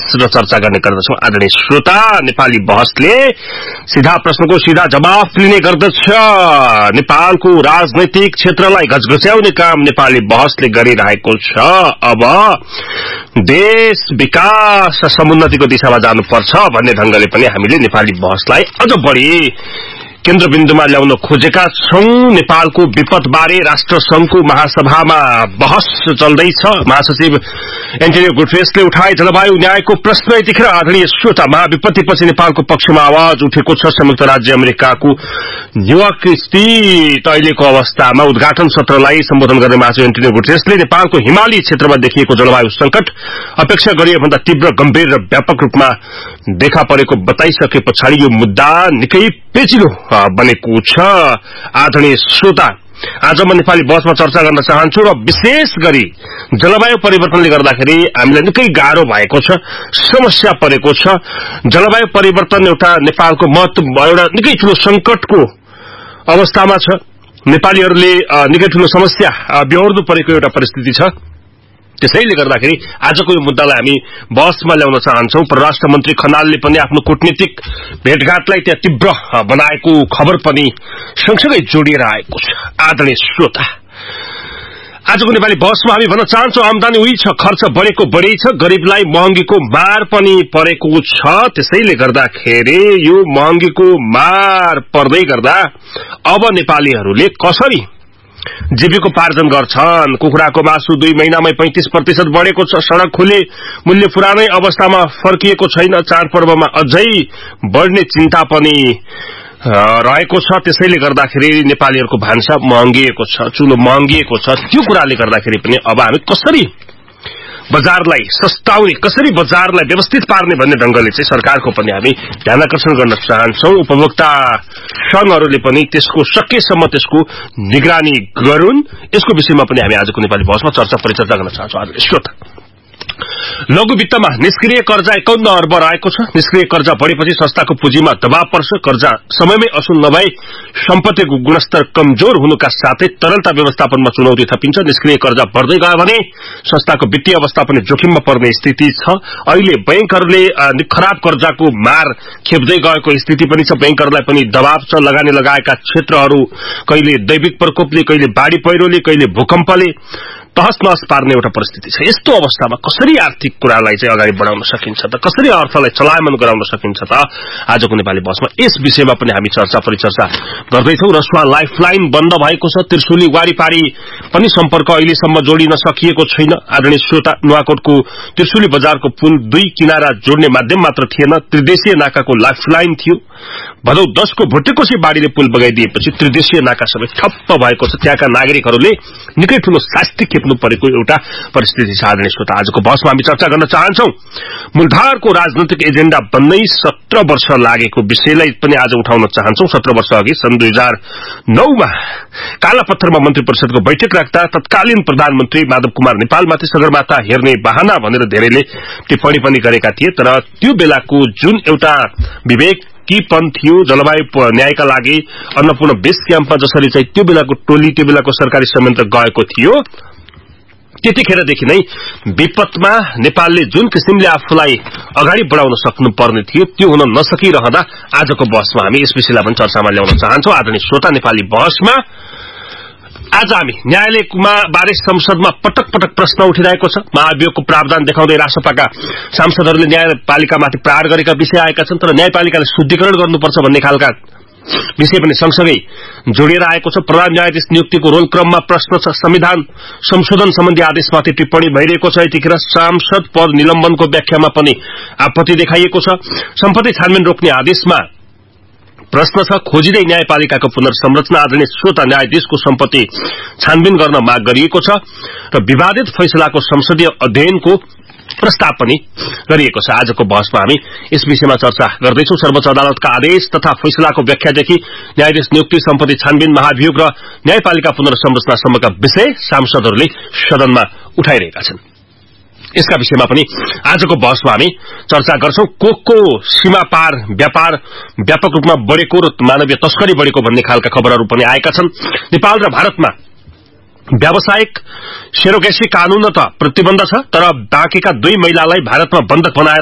र चर्चा गर्ने गर्दछौं। आदरणीय श्रोता, नेपाली बहसले सीधा प्रश्नको सीधा जवाफ लिने गर्दछ। नेपालको राजनैतिक क्षेत्रलाई घचघच्याउने काम नेपाली बहसले गरिरहेको छ। अब देश विकास र समुन्नतिको दिशामा जानुपर्छ भन्ने ढंगले पनि हामीले नेपाली बहसलाई अझ बढी केन्द्रबिन्दुमा ल्याउन खोजेका छौं। नेपालको विपदबारे राष्ट्रसंघको महासभामा बहस चल्दैछ। महासचिव एन्टोनियो गुटेरेसले उठाए जलवायु न्यायको प्रश्न। यतिखेर आदरणीय श्रोता, महाविपत्तिपछि नेपालको पक्षमा आवाज उठेको छ। संयुक्त राज्य अमेरिकाको न्यूयोर्क स्थित अहिलेको अवस्थामा उद्घाटन सत्रलाई सम्बोधन गर्ने महासचिव एन्टोनियो गुटेरेसले नेपालको हिमाली क्षेत्रमा देखिएको जलवायु संकट अपेक्षा गरिएभन्दा तीव्र, गम्भीर र व्यापक रूपमा देखा परेको बताइसके पछाडि यो मुद्दा निकै पेचिलो बनेको छ। आदरणीय श्रोता, आज म नेपाली बहसमा चर्चा गर्न चाहन्छु र विशेष गरी जलवायु परिवर्तनले गर्दाखेरि हामीलाई निकै गाह्रो भएको छ, समस्या परेको छ। जलवायु परिवर्तन एउटा नेपालको एउटा निकै ठूलो संकटको अवस्थामा छ। नेपालीहरूले निकै ठूलो समस्या बेहोर्नु परेको एउटा परिस्थिति छ। त्यसैले गर्दाखेरि आजको यो मुद्दालाई हामी बहसमा ल्याउन चाहन्छौं। परराष्ट्र मन्त्री खनालले पनि आफ्नो कूटनीतिक भेटघाटलाई त्यहाँ तीव्र बनाएको खबर पनि सँगसँगै जोडिएर आएको छ। आदरणीय श्रोता, आजको नेपाली बहसमा हामी भन्न चाहन्छौं आमदानी उही छ, खर्च बढेको बढी छ, गरीबलाई महँगीको मार पनि परेको छ। त्यसैले गर्दाखेरि यो महँगीको मार पर्दै गर्दा अब नेपालीहरूले कसरी जीविकोपार्जन गर्छन्? कुखुराको मासु 2 महिनामै 35% बढेको छ। सड़क खुले मूल्य पुरानै अवस्थामा फर्किएको छैन। चाडपर्वमा अझै बढ्ने चिन्ता पनि रहेको छ। त्यसैले गर्दाखेरि नेपालीहरूको भान्सा महँगिएको छ, चुलो महँगिएको छ। त्यो कुराले गर्दाखेरि पनि अब हामी कसरी बजारलाई सस्ताउने, कसरी बजारलाई व्यवस्थित पार्ने भन्ने ढंगले चाहिँ सरकारको पनि हामी ध्यानआकर्षण गर्न चाहन्छौं। उपभोक्ता संघहरूले पनि त्यसको सकेसम्म त्यसको निगरानी गरून्। यसको विषयमा पनि हामी आजको नेपाली बहसमा चर्चा परिचर्चा गर्न चाहन्छौं। आदरणीय श्रोता, लघु वित्तमा निष्क्रिय कर्जा 51 अर्ब रहेको छ। निष्क्रिय कर्जा बढेपछि संस्थाको पुँजीमा दबाव पर्छ। कर्जा समयमै असुल नभए सम्पत्तिको गुणस्तर कमजोर हुनुका साथै तरलता व्यवस्थापनमा चुनौती थपिन्छ। निष्क्रिय कर्जा बढ्दै गयो भने संस्थाको वित्तीय अवस्था पनि जोखिममा पर्ने स्थिति छ। अहिले बैंकहरूले खराब कर्जाको मार खेप्दै गएको स्थिति पनि छ। बैंकहरूलाई पनि दबाव छ। लगानी लगाएका क्षेत्रहरू कहिले दैविक प्रकोपले, कहिले बाढी पहिरोले, कहिले भूकम्पले तहस नहस पार्ने एउटा परिस्थिति छ। यस्तो अवस्थामा कसरी आर्थिक कुरालाई चाहिँ अगाडि बढाउन सकिन्छ त? कसरी अर्थलाई चलायमान गराउन सकिन्छ त? आजको नेपाली बहसमा यस विषयमा पनि हामी चर्चा परिचर्चा गर्दैछौं। रसुवा लाइफलाइन बन्द भएको छ। त्रिशुली वारीपारी पनि सम्पर्क अहिलेसम्म जोडिन सकिएको छैन। आदरणीय श्रोता, नुवाकोटको त्रिशुली बजारको पुल 2 किनारा जोड्ने माध्यम मात्र थिएन, त्रिदेशीय नाकाको लाइफलाइन थियो। भदौ 10 को भुटेकोसी बाढीले पुल बगाइदिएपछि त्रिदेशीय नाका सबै ठप्प भएको छ। त्यहाँका नागरिकहरूले निकै ठूलो शास्ति खेप्नु परेको एउटा परिस्थिति छ। आदरणीय श्रोता, आजको बहसमा हामी चर्चा गर्न चाहन्छौं मूलधारको राजनैतिक एजेन्डा बन्नै 17 वर्ष लागेको विषयलाई पनि आज उठाउन चाहन्छौं। 17 वर्ष अघि सन् 2009 मा काला पत्थरमा मन्त्री परिषदको बैठक राख्दा तत्कालीन प्रधानमन्त्री माधव कुमार नेपालमाथि सगरमाथा हेर्ने बहाना भनेर धेरैले टिप्पणी पनि गरेका थिए। तर त्यो बेलाको जुन एउटा विवेक पन थियो जलवायु न्यायका लागि अन्नपूर्ण बेस क्याम्पमा जसरी चाहिँ त्यो बेलाको टोली, त्यो बेलाको सरकारी संयन्त्र गएको थियो, त्यतिखेरदेखि नै विपदमा नेपालले जुन किसिमले आफूलाई अगाडि बढाउन सक्नुपर्ने थियो त्यो हुन नसकिरहँदा आजको बहसमा हामी यस विषयलाई पनि चर्चामा ल्याउन चाहन्छौं। आदरणीय श्रोता, नेपाली बहसमा आज हामी न्यायालयमा बारे संसदमा पटक पटक प्रश्न उठिरहेको छ। महाभियोगको प्रावधान देखाउँदै राष्ट्रसभाका सांसदहरूले न्यायपालिकामाथि प्रहार गरेका विषय आएका छन्। तर न्यायपालिकाले शुद्धिकरण गर्नुपर्छ भन्ने खालका विषय पनि सँगसँगै जोडिएर आएको छ। प्रधान न्यायाधीश नियुक्तिको रोल क्रममा प्रश्न छ। संविधान संशोधन सम्बन्धी आदेशमाथि टिप्पणी भइरहेको छ। यतिखेर सांसद पद निलम्बनको व्याख्यामा पनि आपत्ति देखाइएको छ। सम्पत्ति छानबिन रोक्ने आदेशमा प्रश्न छ। खोजिँदै न्यायपालिकाको पुनर्संरचना। आदरणीय श्रोता, न्यायाधीशको सम्पत्ति छानबिन गर्न माग गरिएको छ र विवादित फैसलाको संसदीय अध्ययनको प्रस्ताव पनि गरिएको छ। आजको बहसमा हामी यस विषयमा चर्चा गर्दैछौं। सर्वोच्च अदालतका आदेश तथा फैसलाको व्याख्यादेखि न्यायाधीश नियुक्ति, सम्पत्ति छानबिन, महाभियोग र न्यायपालिका पुनर्संरचनासम्मका विषय सांसदहरूले सदनमा उठाइरहेका छन्। यसका विषयमा पनि आजको बहसमा हामी चर्चा गर्छौं। कोकको सीमा पार व्यापार व्यापक रूपमा बढेको र मानवीय तस्करी बढेको भन्ने खालका खबरहरू पनि आएका छन्। नेपाल र भारतमा व्यावसायिक सेरोगेसी कानून त प्रतिबन्ध छ, तर बाँकीका 2 महिलालाई भारतमा बन्धक बनाएर